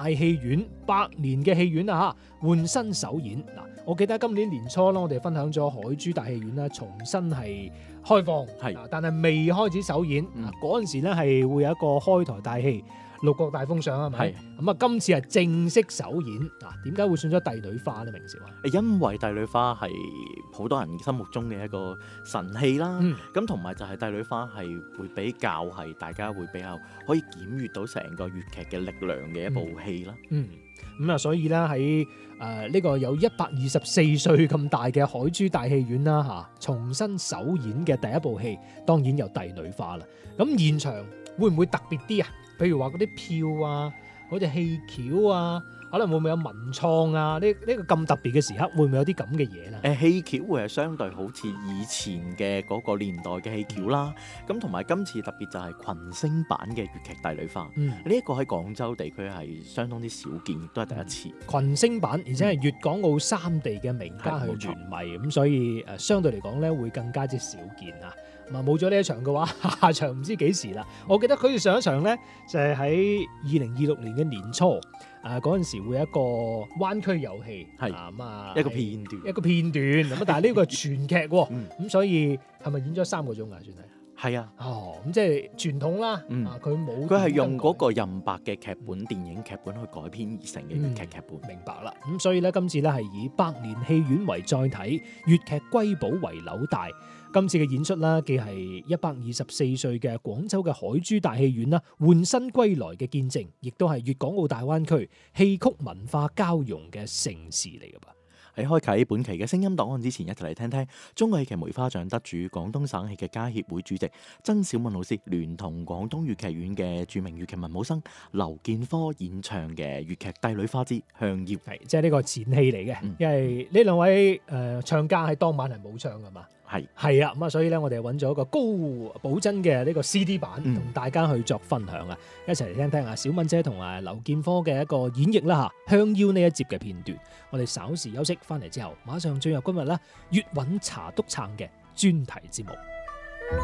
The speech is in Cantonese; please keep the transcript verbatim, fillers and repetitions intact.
大戲院百年嘅戲院啊嚇換新首演嗱，我記得今年年初啦，我哋分享咗海珠大戲院啦，重新係開放， 係啊但係未開始首演， 嗯啊嗰陣時咧係會有一個開台大戲。六國大封相係咪？ 係咁啊，今次係正式首演嗱，點解會選咗《帝女花》咧？明少啊， 因為帝女花係好多人心目中嘅一個神器啦， 嗯咁同埋就係帝女花係會比較係大家會比較可以檢閲到成個粵劇嘅力量嘅一部戲啦。 嗯，咁啊，所以咧喺誒呢個有一百二十四歲咁大嘅海珠大戲院啦嚇，重新首演嘅第一部戲，當然有《帝女花》啦。咁現場會唔會特別啲啊？譬如話嗰啲票啊，嗰隻戲橋啊，可能會唔會有文創啊？呢呢個咁特別嘅時刻，會唔會有啲咁嘅嘢咧？ 誒戲橋會係相對好似以前嘅嗰個年代嘅戲橋啦，咁同埋今次特別就係群星版嘅粵劇《帝女花》， 嗯， 呢一個喺廣州地區係相當之少見，亦都係第一次。 群星版，而且係粵港澳三地嘅名家去聯袂，咁所以誒相對嚟講咧會更加之少見啊！咁啊冇咗呢一場嘅話，下場唔知幾時啦。我記得佢哋上一場咧就係喺二零二六年嘅年初，誒嗰陣時會有一個灣區遊戲， 係啊咁啊一個片段， 一個片段咁啊，但係呢個係全劇喎，咁、 嗯所以係咪演咗三個鐘啊？算係。 係啊。 哦，咁即係傳統啦， 嗯啊佢冇佢係用嗰個任白嘅劇本、電影劇本去改編而成嘅粵劇劇本。 明白啦，咁所以咧今次咧係以百年戲院為載體，粵劇瑰寶為紐帶。今次嘅演出啦，既係一百二十四歲嘅廣州嘅海珠大戲院啦，換新歸來嘅見證，亦都係粵港澳大灣區戲曲文化交融嘅盛事嚟㗎噃。 喺開啟本期嘅聲音檔案之前，一齊嚟聽聽中國戲劇梅花獎得主、廣東省戲劇家協會主席曾小敏老師聯同廣東粵劇院嘅著名粵劇文武生劉建科演唱嘅粵劇《帝女花之向妖》。 係即係呢個前戲嚟嘅， 嗯因為呢兩位誒、呃、唱家喺當晚係冇唱㗎嘛。 係係啊，咁啊，所以咧，我哋揾咗一個高保真嘅呢個 C D 版，同、 嗯大家去作分享啊！一齊嚟聽聽啊，小敏姐同埋劉建科嘅一個演繹啦嚇，香腰呢一節嘅片段。我哋稍時休息翻嚟之後，馬上進入今日啦粵韻茶督撐嘅專題節目。